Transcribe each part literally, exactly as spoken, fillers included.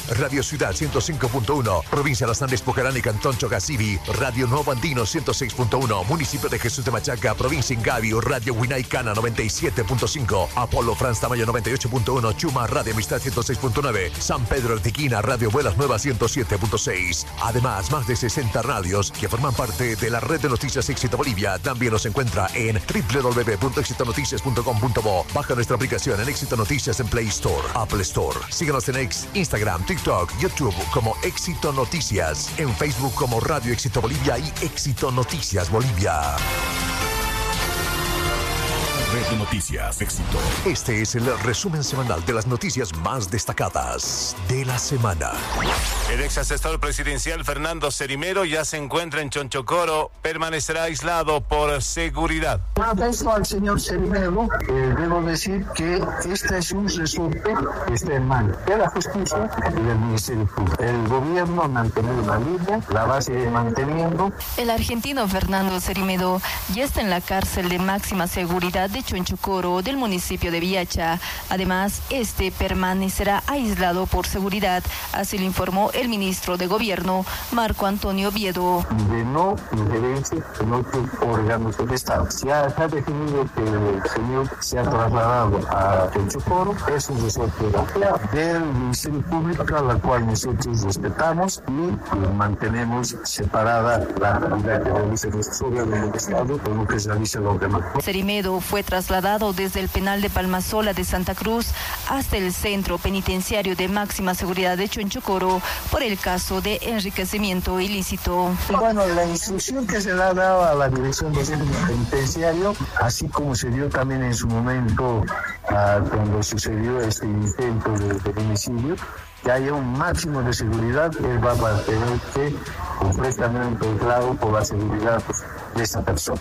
Radio Ciudad ciento cinco punto uno, Provincia de Los Andes, Pucarán y Cantón Chocasibi, Radio Nuevo Andino ciento seis punto uno, Municipio de Jesús de Machaca, Provincia Ingavi, Radio Huinaicana noventa y siete punto cinco, Apolo Franz Tamayo noventa y ocho punto uno, Chuma, Radio Amistad ciento seis punto nueve, San Pedro Artiquina, Radio Vuelas Nuevas ciento siete punto seis. Además, más de sesenta radios que forman parte de la red de noticias Éxito Bolivia. También nos encuentra en doble u doble u doble u punto éxito noticias punto com punto bo. Baja nuestra aplicación en Éxito Noticias en Play Store, Apple Store. Síguenos en X, Instagram, TikTok, YouTube como Éxito Noticias. En Facebook como Radio Éxito Bolivia y Éxito Noticias Bolivia. Red de Noticias Éxito. Este es el resumen semanal de las noticias más destacadas de la semana. El ex asesor presidencial Fernando Cerimero ya se encuentra en Chonchocoro. Permanecerá aislado por seguridad. Respecto al señor Cerimero, eh, debo decir que este es un resorte que está en manos de la justicia y del Ministerio Público. El gobierno ha mantenido la línea, la va a seguir manteniendo. El argentino Fernando Cerimero ya está en la cárcel de máxima seguridad de Chonchocoro del municipio de Viacha. Además, este permanecerá aislado por seguridad, así lo informó el ministro de Gobierno, Marco Antonio Oviedo. De no injerencia en otros órganos del Estado. Se ha, se ha definido que el señor se ha trasladado a Chonchocoro, es un resorte del Ministerio Público, a la cual nosotros respetamos y mantenemos separada la actividad que realiza nuestros órganos del Estado con lo que realiza los demás. Cerimero fue trasladado desde el penal de Palmasola de Santa Cruz hasta el centro penitenciario de máxima seguridad de Chonchocoro por el caso de enriquecimiento ilícito. Bueno, la instrucción que se le ha dado a la dirección del centro penitenciario, así como se dio también en su momento uh, cuando sucedió este intento de, de homicidio, que haya un máximo de seguridad, él va a tener que completamente aislado por la seguridad de esta persona.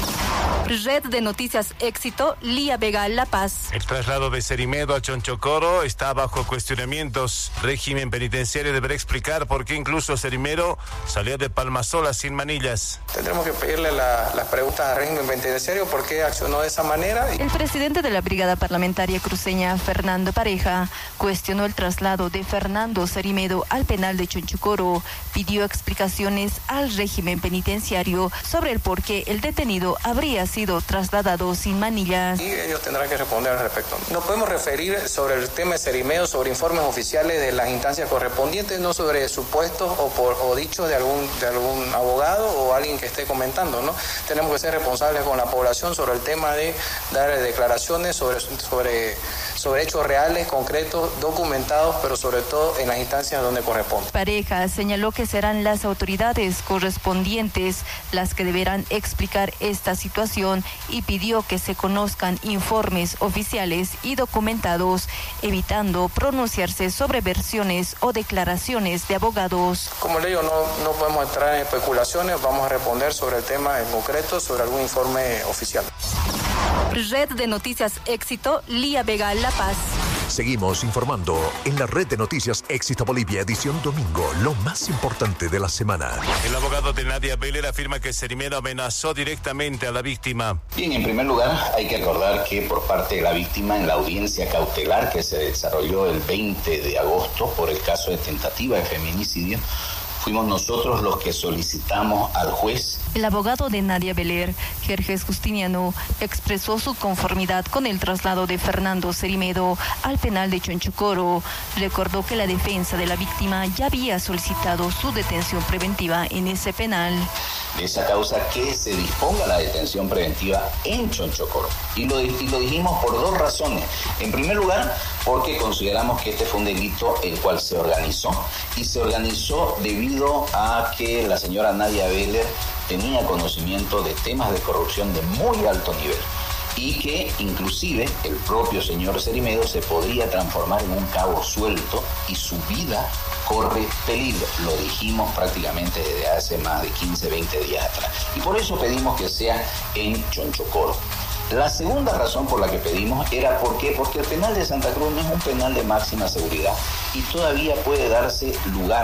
Red de Noticias Éxito, Lía Vega, La Paz. El traslado de Cerimero a Chonchocoro está bajo cuestionamientos. Régimen penitenciario deberá explicar por qué incluso Cerimero salió de Palmasola sin manillas. Tendremos que pedirle la, las preguntas al régimen penitenciario por qué accionó de esa manera. El presidente de la Brigada Parlamentaria Cruceña, Fernando Pareja, cuestionó el traslado de Fernando Cerimero al penal de Chonchocoro. Pidió explicaciones al régimen penitenciario sobre el por qué el detenido habría sido trasladado sin manillas. Y ellos tendrán que responder al respecto. Nos podemos referir sobre el tema de Cerimero, sobre informes oficiales de las instancias correspondientes, no sobre supuestos o, por, o dichos de algún, de algún abogado o alguien que esté comentando, ¿no? Tenemos que ser responsables con la población sobre el tema de dar declaraciones sobre, sobre, sobre hechos reales, concretos, documentados, pero sobre todo en las instancias donde corresponde. Pareja señaló que serán las autoridades correspondientes las que deberán explicar esta situación y pidió que se conozcan informes oficiales y documentados, evitando pronunciarse sobre versiones o declaraciones de abogados. Como le digo, no, no podemos entrar en especulaciones, vamos a responder sobre el tema en concreto, sobre algún informe oficial. Red de Noticias Éxito, Lía Vega, La Paz. Seguimos informando en la Red de Noticias Éxito Bolivia, edición domingo, lo más importante de la semana. El abogado de Nadia Beller afirma que Cerimero amenazó directamente a la víctima. Bien, en primer lugar, hay que recordar que por parte de la víctima, en la audiencia cautelar que se desarrolló el veinte de agosto por el caso de tentativa de feminicidio, fuimos nosotros los que solicitamos al juez. El abogado de Nadia Beller, Jerjes Justiniano, expresó su conformidad con el traslado de Fernando Cerimero al penal de Chonchocoro. Recordó que la defensa de la víctima ya había solicitado su detención preventiva en ese penal. De esa causa que se disponga la detención preventiva en Chonchocoro. Y lo, y lo dijimos por dos razones. En primer lugar, porque consideramos que este fue un delito el cual se organizó, y se organizó debido a que la señora Nadia Beller tenía conocimiento de temas de corrupción de muy alto nivel y que inclusive el propio señor Cerimero se podría transformar en un cabo suelto y su vida corre peligro. Lo dijimos prácticamente desde hace más de quince, veinte días atrás. Y por eso pedimos que sea en Chonchocoro. La segunda razón por la que pedimos era ¿por qué? Porque el penal de Santa Cruz no es un penal de máxima seguridad y todavía puede darse lugar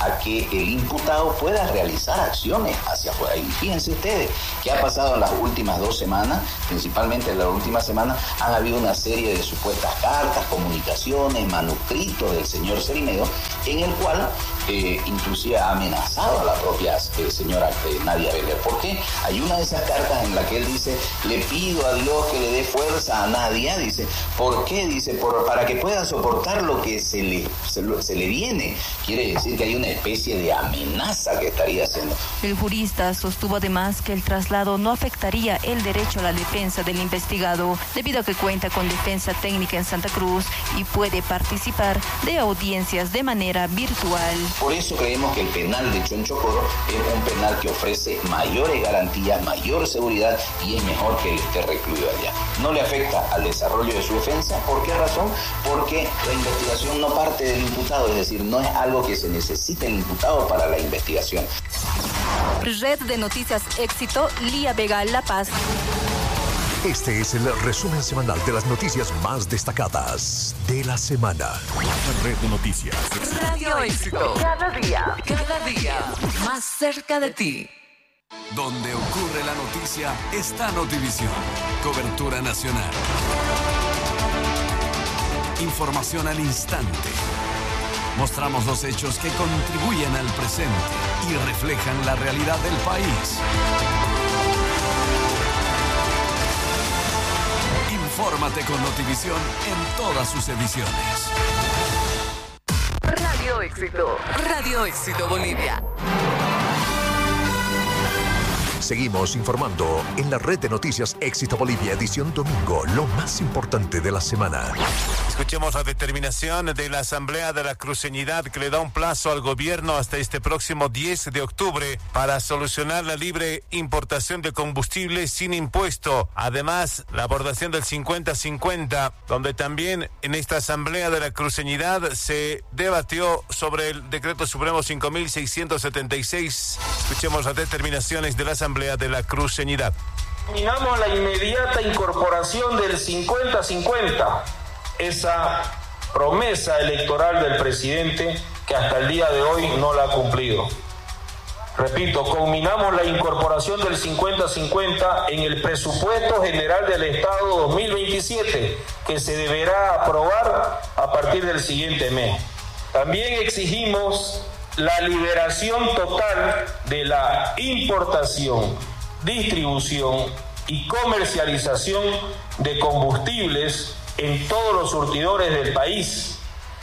a que el imputado pueda realizar acciones hacia afuera. Y fíjense ustedes qué ha pasado en las últimas dos semanas, principalmente en la última semana, han habido una serie de supuestas cartas, comunicaciones, manuscritos del señor Cerimero, en el cual eh, inclusive ha amenazado a la propia eh, señora eh, Nadia Beler. ¿Por qué? Hay una de esas cartas en la que él dice, le pido a Dios que le dé fuerza a Nadia, dice, ¿por qué? Dice, por, para que pueda soportar lo que se le, se, se le viene. Quiere decir que hay una especie de amenaza que estaría haciendo. El jurista sostuvo además que el traslado no afectaría el derecho a la defensa del investigado, debido a que cuenta con defensa técnica en Santa Cruz y puede participar de audiencias de manera virtual. Por eso creemos que el penal de Chonchocoro es un penal que ofrece mayores garantías, mayor seguridad y es mejor que él esté recluido allá. No le afecta al desarrollo de su defensa. ¿Por qué razón? Porque la investigación no parte del imputado, es decir, no es algo que se necesite el imputado para la investigación. Red de Noticias Éxito, Lía Vega, La Paz. Este es el resumen semanal de las noticias más destacadas de la semana. Red de Noticias. Radio Éxito. Cada día, cada día, más cerca de ti. Donde ocurre la noticia está Notivisión. Cobertura nacional. Información al instante. Mostramos los hechos que contribuyen al presente y reflejan la realidad del país. Infórmate con Notivisión en todas sus ediciones. Radio Éxito. Radio Éxito Bolivia. Seguimos informando en la red de noticias Éxito Bolivia, edición domingo, lo más importante de la semana. Escuchemos la determinación de la Asamblea de la Cruceñidad, que le da un plazo al gobierno hasta este próximo diez de octubre para solucionar la libre importación de combustible sin impuesto. Además, la abordación del cincuenta cincuenta, donde también en esta Asamblea de la Cruceñidad se debatió sobre el Decreto Supremo cinco mil seiscientos setenta y seis. Escuchemos las determinaciones de la Asamblea de la Cruceñidad. Terminamos la inmediata incorporación del cincuenta cincuenta, esa promesa electoral del presidente que hasta el día de hoy no la ha cumplido. Repito, culminamos la incorporación del cincuenta cincuenta en el presupuesto general del Estado dos mil veintisiete, que se deberá aprobar a partir del siguiente mes. También exigimos la liberación total de la importación, distribución y comercialización de combustibles en todos los surtidores del país,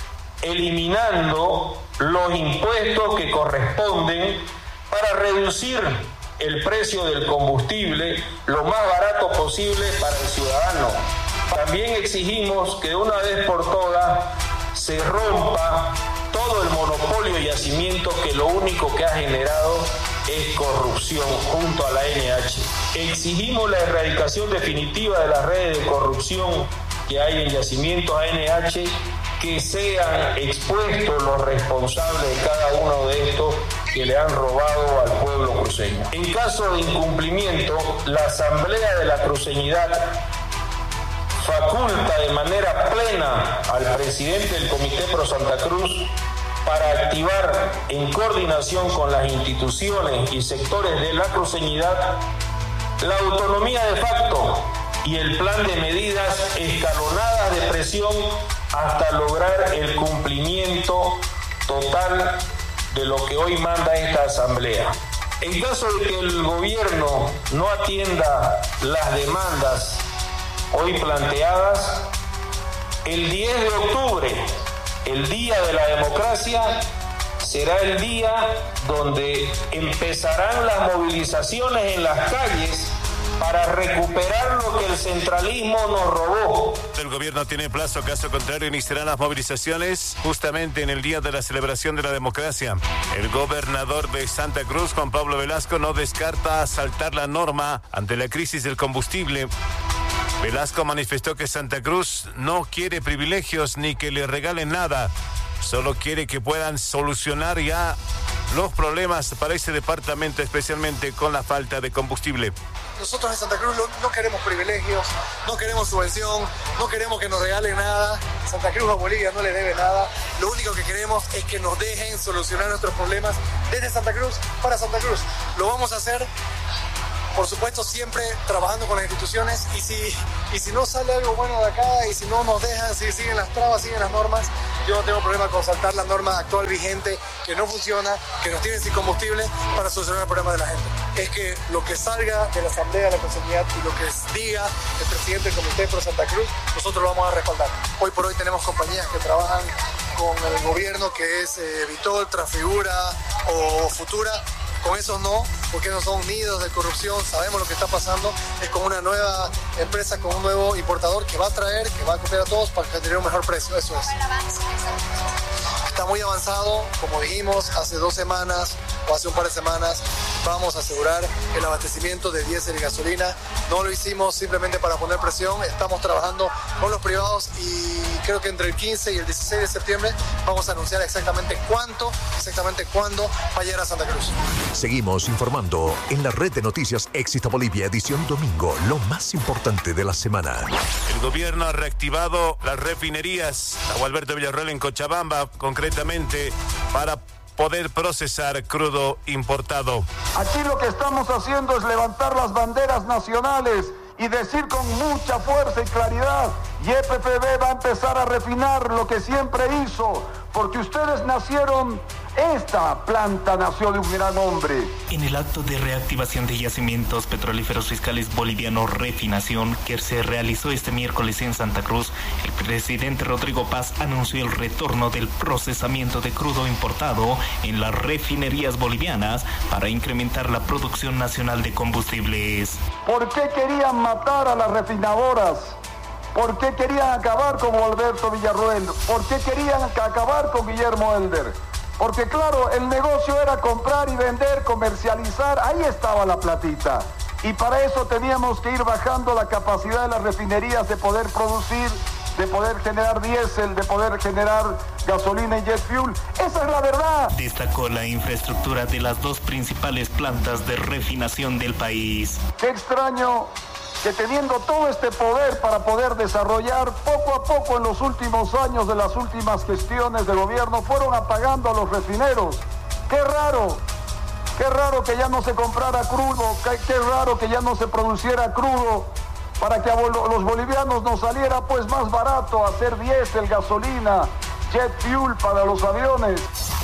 eliminando los impuestos que corresponden para reducir el precio del combustible lo más barato posible para el ciudadano. También exigimos que de una vez por todas se rompa todo el monopolio y yacimiento que lo único que ha generado es corrupción junto a la N H. Exigimos la erradicación definitiva de las redes de corrupción que hay en yacimientos A N H, que sean expuestos los responsables de cada uno de estos que le han robado al pueblo cruceño. En caso de incumplimiento, la Asamblea de la Cruceñidad faculta de manera plena al presidente del Comité Pro Santa Cruz para activar en coordinación con las instituciones y sectores de la cruceñidad la autonomía de facto y el plan de medidas escalonadas de presión hasta lograr el cumplimiento total de lo que hoy manda esta Asamblea. En caso de que el gobierno no atienda las demandas hoy planteadas, el diez de octubre, el Día de la Democracia, será el día donde empezarán las movilizaciones en las calles para recuperar lo que el centralismo nos robó. El gobierno tiene plazo, caso contrario iniciarán las movilizaciones justamente en el día de la celebración de la democracia. El gobernador de Santa Cruz, Juan Pablo Velasco, no descarta asaltar la norma ante la crisis del combustible. Velasco manifestó que Santa Cruz no quiere privilegios ni que le regalen nada, solo quiere que puedan solucionar ya los problemas para ese departamento, especialmente con la falta de combustible. nosotros en Santa Cruz no queremos privilegios, no queremos subvención, no queremos que nos regalen nada. Santa Cruz a Bolivia no le debe nada. Lo único que queremos es que nos dejen solucionar nuestros problemas desde Santa Cruz para Santa Cruz. Lo vamos a hacer, por supuesto, siempre trabajando con las instituciones, y si, y si no sale algo bueno de acá, y si no nos dejan, si siguen las trabas, siguen las normas, yo no tengo problema con saltar la norma actual vigente, que no funciona, que nos tienen sin combustible, para solucionar el problema de la gente. Es que lo que salga de la Asamblea de la Consejería y lo que diga el presidente del Comité Pro Santa Cruz, nosotros lo vamos a respaldar. Hoy por hoy tenemos compañías que trabajan con el gobierno, que es eh, Vitol, Trafigura o Futura. Con esos no, porque no son nidos de corrupción, sabemos lo que está pasando. Es con una nueva empresa, con un nuevo importador que va a traer, que va a copiar a todos para tener un mejor precio, eso es. Está muy avanzado, como dijimos hace dos semanas o hace un par de semanas, vamos a asegurar el abastecimiento de diésel y gasolina. No lo hicimos simplemente para poner presión, estamos trabajando con los privados y creo que entre el quince y el dieciséis de septiembre vamos a anunciar exactamente cuánto, exactamente cuándo va a llegar a Santa Cruz. Seguimos informando en la red de noticias Éxito Bolivia, edición domingo, lo más importante de la semana. El gobierno ha reactivado las refinerías, a Gualberto Villarroel en Cochabamba, concretamente para poder procesar crudo importado. Aquí lo que estamos haciendo es levantar las banderas nacionales y decir con mucha fuerza y claridad: Y P P B va a empezar a refinar lo que siempre hizo, porque ustedes nacieron, esta planta nació de un gran hombre. En el acto de reactivación de yacimientos petrolíferos fiscales bolivianos Refinación, que se realizó este miércoles en Santa Cruz, el presidente Rodrigo Paz anunció el retorno del procesamiento de crudo importado en las refinerías bolivianas para incrementar la producción nacional de combustibles. ¿Por qué querían matar a las refinadoras? ¿Por qué querían acabar con Alberto Villarroel? ¿Por qué querían acabar con Guillermo Elder? Porque claro, el negocio era comprar y vender, comercializar, ahí estaba la platita. Y para eso teníamos que ir bajando la capacidad de las refinerías de poder producir, de poder generar diésel, de poder generar gasolina y jet fuel. Esa es la verdad. Destacó la infraestructura de las dos principales plantas de refinación del país. Qué extraño que teniendo todo este poder para poder desarrollar, poco a poco en los últimos años de las últimas gestiones de gobierno fueron apagando a los refineros. Qué raro, qué raro que ya no se comprara crudo, qué, qué raro que ya no se produciera crudo, para que a los bolivianos nos saliera pues más barato hacer diésel, gasolina, jet fuel para los aviones.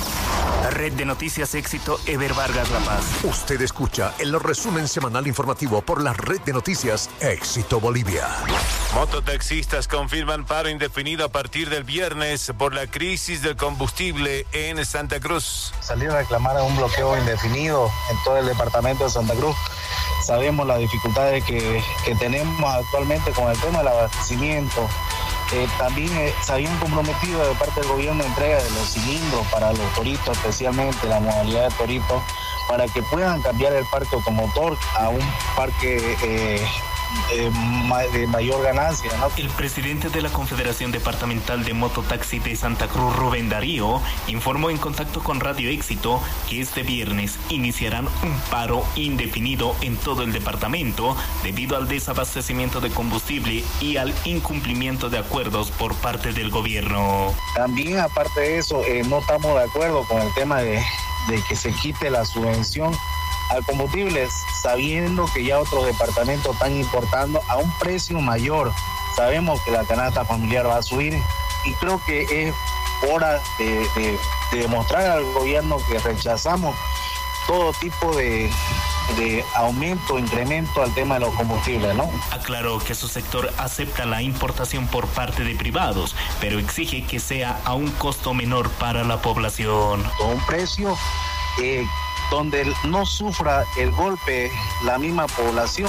Red de Noticias Éxito, Ever Vargas La Paz. Usted escucha el resumen semanal informativo por la Red de Noticias Éxito Bolivia. Mototaxistas confirman paro indefinido a partir del viernes por la crisis del combustible en Santa Cruz. Salir a reclamar un bloqueo indefinido en todo el departamento de Santa Cruz. Sabemos las dificultades que, que tenemos actualmente con el tema del abastecimiento. Eh, también eh, se habían comprometido de parte del gobierno entrega de los cilindros para los toritos, especialmente la modalidad de toritos, para que puedan cambiar el parque automotor a un parque eh, eh, de mayor ganancia, ¿no? El presidente de la Confederación Departamental de Mototaxi de Santa Cruz, Rubén Darío, informó en contacto con Radio Éxito que este viernes iniciarán un paro indefinido en todo el departamento debido al desabastecimiento de combustible y al incumplimiento de acuerdos por parte del gobierno. También, aparte de eso, eh, no estamos de acuerdo con el tema de, de que se quite la subvención al combustible, sabiendo que ya otros departamentos están importando a un precio mayor. Sabemos que la canasta familiar va a subir y creo que es hora de, de, de demostrar al gobierno que rechazamos todo tipo de, de aumento, incremento al tema de los combustibles, ¿no? Aclaró que su sector acepta la importación por parte de privados, pero exige que sea a un costo menor para la población. Con un precio eh, donde no sufra el golpe la misma población.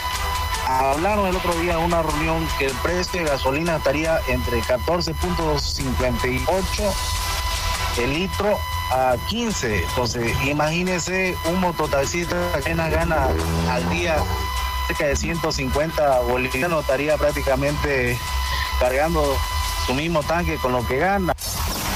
Hablaron el otro día en una reunión que el precio de gasolina estaría entre catorce punto cincuenta y ocho el litro a quince. Entonces, imagínense un mototaxista que apenas gana al día cerca de ciento cincuenta bolivianos, estaría prácticamente cargando su mismo tanque con lo que gana.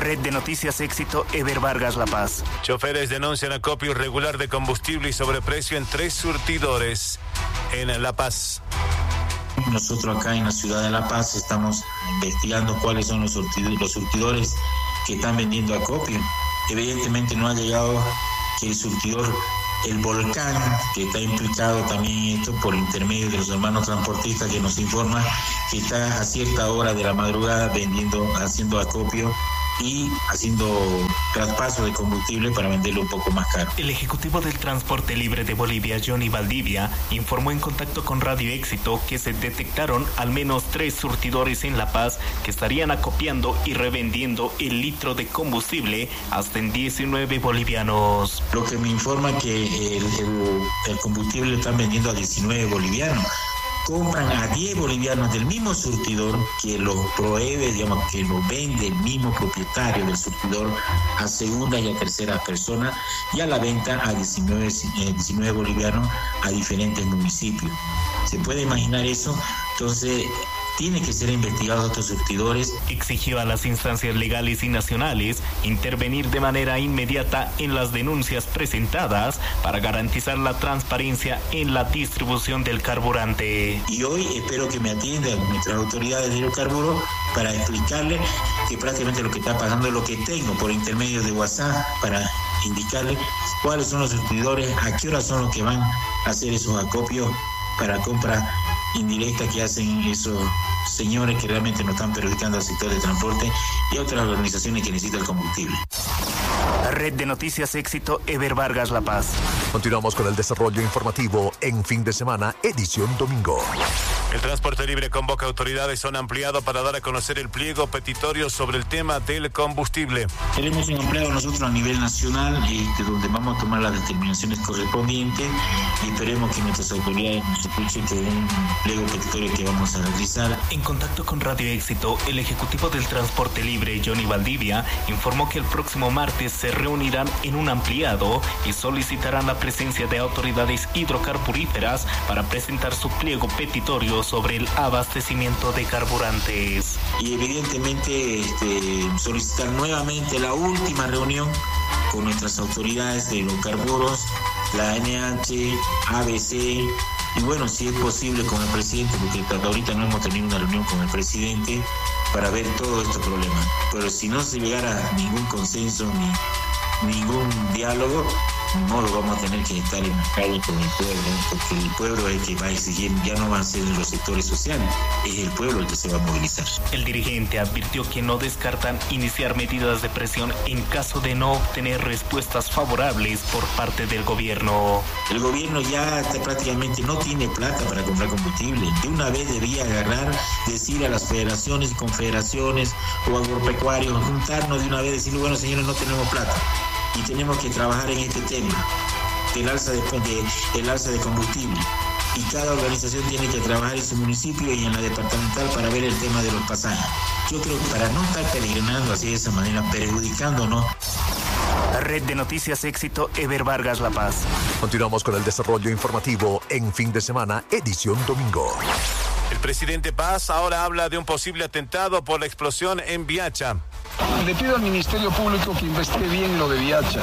Red de Noticias Éxito, Eber Vargas, La Paz. Choferes denuncian acopio irregular de combustible y sobreprecio en tres surtidores en La Paz. Nosotros acá en la ciudad de La Paz estamos investigando cuáles son los surtidores, los surtidores que están vendiendo acopio. Evidentemente no ha llegado que el surtidor El Volcán, que está implicado también en esto por intermedio de los hermanos transportistas, que nos informa que está a cierta hora de la madrugada vendiendo, haciendo acopio y haciendo traspaso de combustible para venderlo un poco más caro. El ejecutivo del Transporte Libre de Bolivia, Johnny Valdivia, informó en contacto con Radio Éxito que se detectaron al menos tres surtidores en La Paz que estarían acopiando y revendiendo el litro de combustible hasta en diecinueve bolivianos. Lo que me informa que el, el, el combustible lo están vendiendo a diecinueve bolivianos. Compran a diez bolivianos del mismo surtidor que lo provee, digamos, que lo vende el mismo propietario del surtidor a segunda y a tercera persona, y a la venta a diecinueve, diecinueve bolivianos a diferentes municipios. ¿Se puede imaginar eso? Entonces, tiene que ser investigados estos surtidores. Exigió a las instancias legales y nacionales intervenir de manera inmediata en las denuncias presentadas para garantizar la transparencia en la distribución del carburante. Y hoy espero que me atiendan nuestras autoridades de hidrocarburos para explicarle que prácticamente lo que está pasando es lo que tengo por intermedio de WhatsApp, para indicarle cuáles son los surtidores, a qué hora son los que van a hacer esos acopios para compra indirecta que hacen esos señores que realmente nos están perjudicando al sector de transporte y a otras organizaciones que necesitan el combustible. Red de Noticias Éxito, Eber Vargas, La Paz. Continuamos con el desarrollo informativo en fin de semana, edición domingo. El Transporte Libre convoca autoridades a un ampliado para dar a conocer el pliego petitorio sobre el tema del combustible. Tenemos un ampliado nosotros a nivel nacional, este, donde vamos a tomar las determinaciones correspondientes y esperemos que nuestras autoridades nos escuchen que un pliego petitorio que vamos a realizar. En contacto con Radio Éxito, el ejecutivo del Transporte Libre, Johnny Valdivia, informó que el próximo martes se reunirán en un ampliado y solicitarán la presencia de autoridades hidrocarburíferas para presentar su pliego petitorio sobre el abastecimiento de carburantes. Y evidentemente este, solicitar nuevamente la última reunión con nuestras autoridades de hidrocarburos, la N H, A B C, y bueno, si es posible con el presidente, porque hasta ahorita no hemos tenido una reunión con el presidente para ver todos estos problemas. Pero si no se llegara a ningún consenso ni ningún diálogo, no lo vamos a tener que estar en la calle con el pueblo, porque el pueblo es el que va a exigir, ya no van a ser los sectores sociales, es el pueblo el que se va a movilizar. El dirigente advirtió que no descartan iniciar medidas de presión en caso de no obtener respuestas favorables por parte del gobierno. El gobierno ya prácticamente no tiene plata para comprar combustible. De una vez debía agarrar, decir a las federaciones y confederaciones o agropecuarios, juntarnos de una vez y decirle, bueno señores, no tenemos plata. Y tenemos que trabajar en este tema del alza de, de, del alza de combustible. Y cada organización tiene que trabajar en su municipio y en la departamental para ver el tema de los pasajes. Yo creo que para no estar peregrinando así de esa manera, perjudicándonos. Red de Noticias Éxito, Eber Vargas, La Paz. Continuamos con el desarrollo informativo en fin de semana, edición domingo. El presidente Paz ahora habla de un posible atentado por la explosión en Viacha. Le pido al Ministerio Público que investigue bien lo de Viacha.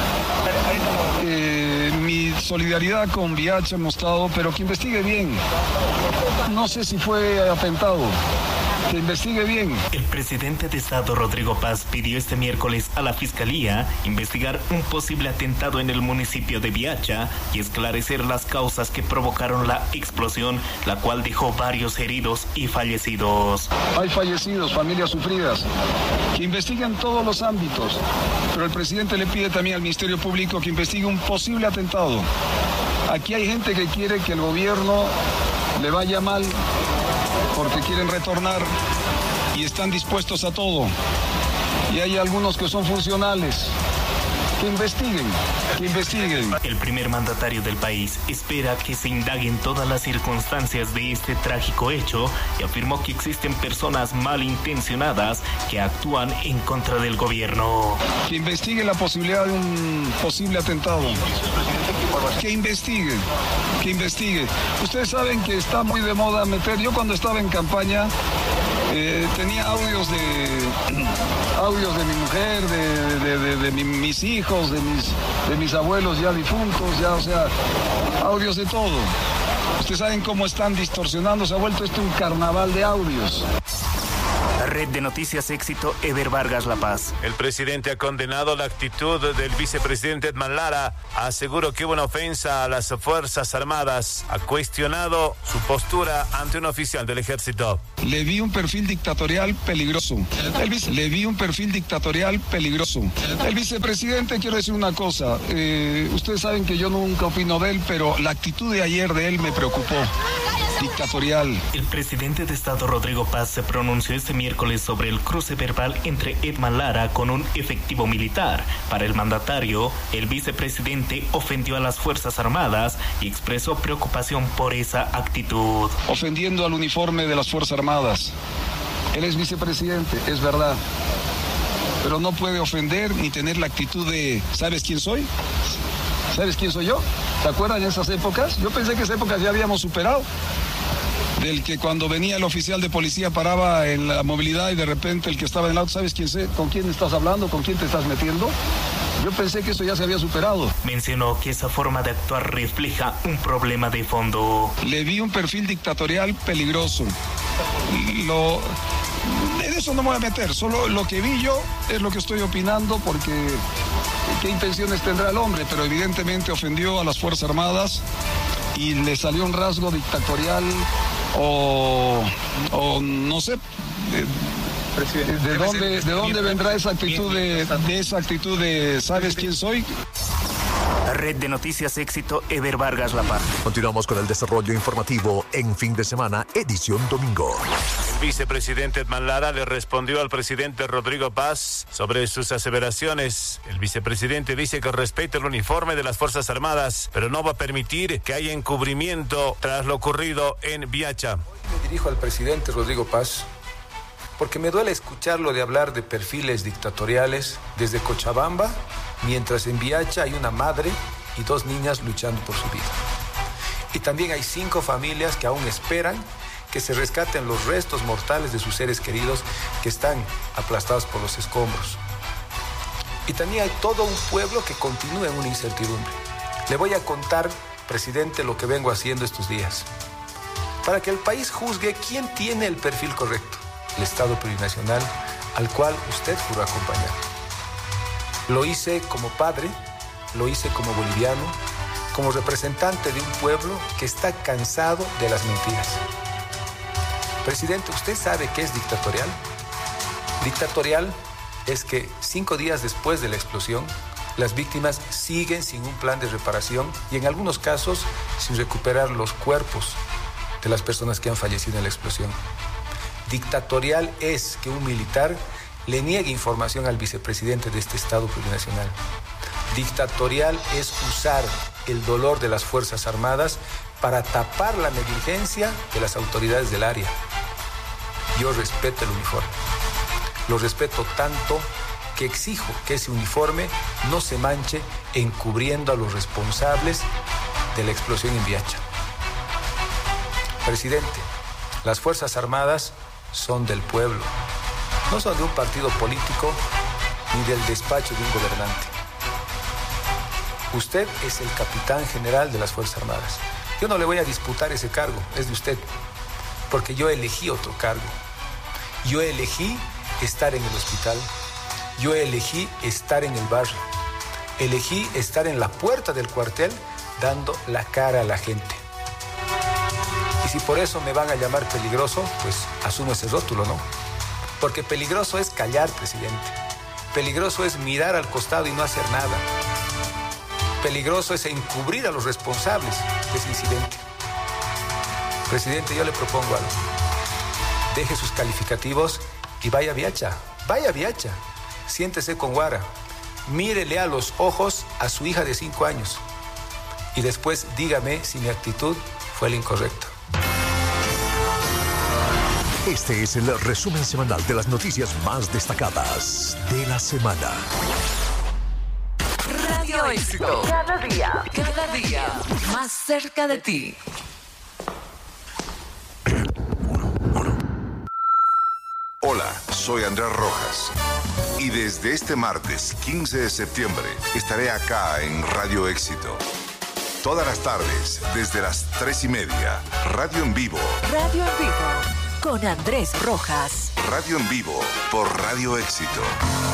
Eh, mi solidaridad con Viacha hemos estado, pero que investigue bien. No sé si fue atentado. Que investigue bien. El presidente de Estado, Rodrigo Paz, pidió este miércoles a la Fiscalía investigar un posible atentado en el municipio de Viacha y esclarecer las causas que provocaron la explosión, la cual dejó varios heridos y fallecidos. Hay fallecidos, familias sufridas, que investiguen todos los ámbitos, pero el presidente le pide también al Ministerio Público que investigue un posible atentado. Aquí hay gente que quiere que el gobierno le vaya mal porque quieren retornar y están dispuestos a todo. Y hay algunos que son funcionales. Que investiguen, que investiguen. El primer mandatario del país espera que se indaguen todas las circunstancias de este trágico hecho y afirmó que existen personas malintencionadas que actúan en contra del gobierno. Que investiguen la posibilidad de un posible atentado. Que investiguen, que investiguen. Ustedes saben que está muy de moda meter, yo cuando estaba en campaña Eh, tenía audios de audios de mi mujer, de, de, de, de mi, mis hijos, de mis, de mis abuelos ya difuntos, ya, o sea, audios de todo. Ustedes saben cómo están distorsionando, se ha vuelto esto un carnaval de audios. Red de Noticias Éxito, Eder Vargas, La Paz. El presidente ha condenado la actitud del vicepresidente Edman Lara. Aseguró que hubo una ofensa a las Fuerzas Armadas. Ha cuestionado su postura ante un oficial del ejército. Le vi un perfil dictatorial peligroso. El vice, le vi un perfil dictatorial peligroso. El vicepresidente, quiero decir una cosa. Eh, ustedes saben que yo nunca opino de él, pero la actitud de ayer de él me preocupó. Dictatorial. El presidente de Estado Rodrigo Paz se pronunció este miércoles sobre el cruce verbal entre Edman Lara con un efectivo militar. Para el mandatario, el vicepresidente ofendió a las Fuerzas Armadas y expresó preocupación por esa actitud. Ofendiendo al uniforme de las Fuerzas Armadas. Él es vicepresidente, es verdad. Pero no puede ofender ni tener la actitud de ¿sabes quién soy? ¿Sabes quién soy yo? ¿Te acuerdan de esas épocas? Yo pensé que esas épocas ya habíamos superado. Del que cuando venía el oficial de policía paraba en la movilidad y de repente el que estaba en el auto, ¿sabes quién sé? ¿Con quién estás hablando? ¿Con quién te estás metiendo? Yo pensé que eso ya se había superado. Mencionó que esa forma de actuar refleja un problema de fondo. Le vi un perfil dictatorial peligroso. Lo... En eso no me voy a meter, solo lo que vi yo es lo que estoy opinando porque qué intenciones tendrá el hombre, pero evidentemente ofendió a las Fuerzas Armadas y le salió un rasgo dictatorial o, o no sé, de, de, dónde, de dónde vendrá esa actitud de, de esa actitud de ¿sabes quién soy? Red de Noticias Éxito, Eder Vargas, La Paz. Continuamos con el desarrollo informativo en fin de semana, edición domingo. El vicepresidente Edman Lara le respondió al presidente Rodrigo Paz sobre sus aseveraciones. El vicepresidente dice que respeta el uniforme de las Fuerzas Armadas, pero no va a permitir que haya encubrimiento tras lo ocurrido en Viacha. Me dirijo al presidente Rodrigo Paz porque me duele escucharlo de hablar de perfiles dictatoriales desde Cochabamba, mientras en Viacha hay una madre y dos niñas luchando por su vida. Y también hay cinco familias que aún esperan que se rescaten los restos mortales de sus seres queridos que están aplastados por los escombros. Y también hay todo un pueblo que continúa en una incertidumbre. Le voy a contar, presidente, lo que vengo haciendo estos días, para que el país juzgue quién tiene el perfil correcto, el Estado plurinacional al cual usted juró acompañar. Lo hice como padre, lo hice como boliviano, como representante de un pueblo que está cansado de las mentiras. Presidente, ¿usted sabe qué es dictatorial? Dictatorial es que cinco días después de la explosión, las víctimas siguen sin un plan de reparación y en algunos casos sin recuperar los cuerpos de las personas que han fallecido en la explosión. Dictatorial es que un militar le niegue información al vicepresidente de este Estado plurinacional. Dictatorial es usar el dolor de las Fuerzas Armadas para tapar la negligencia de las autoridades del área. Yo respeto el uniforme. Lo respeto tanto que exijo que ese uniforme no se manche encubriendo a los responsables de la explosión en Viacha. Presidente, las Fuerzas Armadas son del pueblo. No son de un partido político ni del despacho de un gobernante. Usted es el capitán general de las Fuerzas Armadas. Yo no le voy a disputar ese cargo, es de usted, porque yo elegí otro cargo. Yo elegí estar en el hospital, yo elegí estar en el barrio, elegí estar en la puerta del cuartel dando la cara a la gente. Y si por eso me van a llamar peligroso, pues asumo ese rótulo, ¿no? Porque peligroso es callar, presidente. Peligroso es mirar al costado y no hacer nada. Peligroso es encubrir a los responsables de ese incidente. Presidente, yo le propongo algo. Deje sus calificativos y vaya a Viacha. Vaya a Viacha. Siéntese con Guara. Mírele a los ojos a su hija de cinco años. Y después dígame si mi actitud fue la incorrecta. Este es el resumen semanal de las noticias más destacadas de la semana. Radio Éxito. Cada día, cada día, más cerca de ti. Hola, soy Andrés Rojas. Y desde este martes quince de septiembre estaré acá en Radio Éxito. Todas las tardes, desde las tres y media, Radio en Vivo. Radio en Vivo, con Andrés Rojas. Radio en Vivo, por Radio Éxito.